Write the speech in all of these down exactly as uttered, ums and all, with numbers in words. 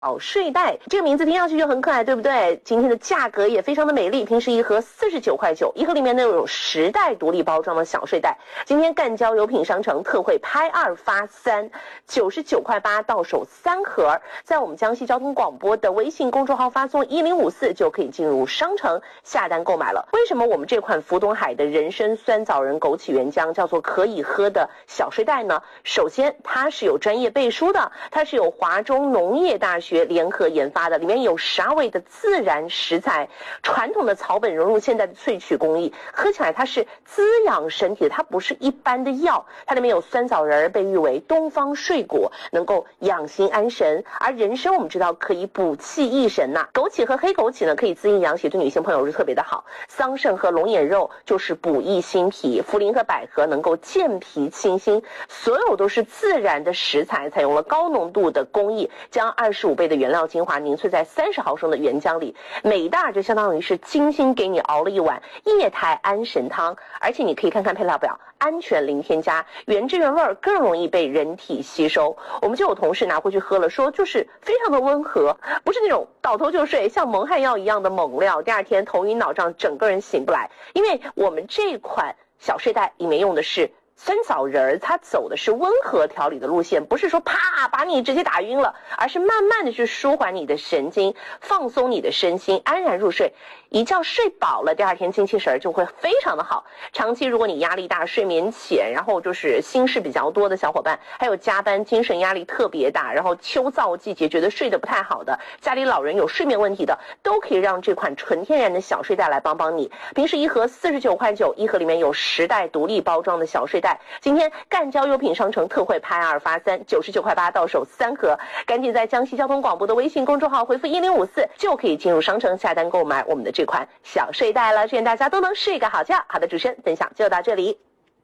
小睡袋这个名字听上去就很可爱，对不对？今天的价格也非常的美丽，平时一盒四十九块九，一盒里面呢有十袋独立包装的小睡袋。今天赣交优品商城特惠拍二发三，九十九块八到手三盒，在我们江西交通广播的微信公众号发送一零五四就可以进入商城下单购买了。为什么我们这款福东海的人参酸枣仁枸杞原浆叫做可以喝的小睡袋呢？首先它是有专业背书的，它是有华中农业大学联合研发的，里面有十二味的自然食材，传统的草本融入现代的萃取工艺，喝起来它是滋养身体的，它不是一般的药。它里面有酸枣仁，被誉为东方睡果，能够养心安神。而人参我们知道可以补气益神呐、啊，枸杞和黑枸杞呢可以滋阴养血，对女性朋友是特别的好。桑葚和龙眼肉就是补益心脾，茯苓和百合能够健脾清心，所有都是自然的食材，采用了高浓度的工艺，将二十五倍的原料精华凝萃在三十毫升的原浆里，每袋就相当于是精心给你熬了一碗液态安神汤。而且你可以看看配料表，安全零添加，原汁原味，更容易被人体吸收。我们就有同事拿回去喝了，说就是非常的温和，不是那种倒头就睡像蒙汗药一样的猛料，第二天头晕脑胀，整个人醒不来。因为我们这款小睡袋里面用的是酸枣仁，它走的是温和调理的路线，不是说啪把你直接打晕了，而是慢慢的去舒缓你的神经，放松你的身心，安然入睡。一觉睡饱了，第二天精气神就会非常的好。长期如果你压力大，睡眠浅，然后就是心事比较多的小伙伴，还有加班精神压力特别大，然后秋燥季节觉得睡得不太好的，家里老人有睡眠问题的，都可以让这款纯天然的小睡袋来帮帮你。平时一盒四十九块九，一盒里面有十袋独立包装的小睡袋。今天赣交优品商城特惠拍二发三，九十九块八到手三盒，赶紧在江西交通广播的微信公众号回复一零五四就可以进入商城下单购买我们的这款小睡袋了。祝愿大家都能睡个好觉。好的，主持人分享就到这里。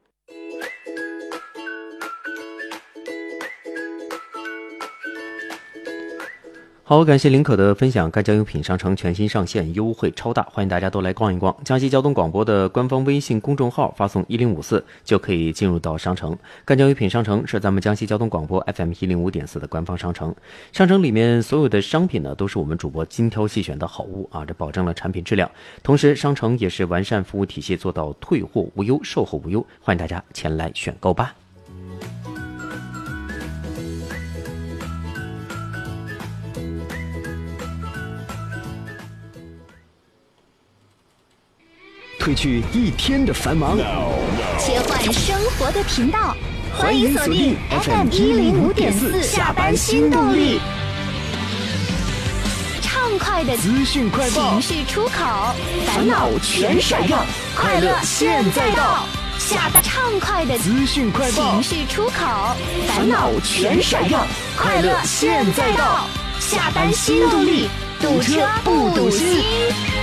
好，感谢林可的分享。赣交优品商城全新上线，优惠超大，欢迎大家都来逛一逛。江西交通广播的官方微信公众号发送一零五四就可以进入到商城。赣交优品商城是咱们江西交通广播 F M 一零五点四的官方商城。商城里面所有的商品呢，都是我们主播精挑细选的好物啊，这保证了产品质量。同时，商城也是完善服务体系，做到退货无忧、售后无忧，欢迎大家前来选购吧。 褪去一天的繁忙， 切换生活的频道，欢迎锁定 F M 一零五点四下班新动力，畅快的资讯快报， 情绪出口，烦恼全甩掉，快乐现在到。下班畅快的资讯快报， 情绪出口，烦恼全甩掉，快乐现在到。下班新动力，堵车不堵心。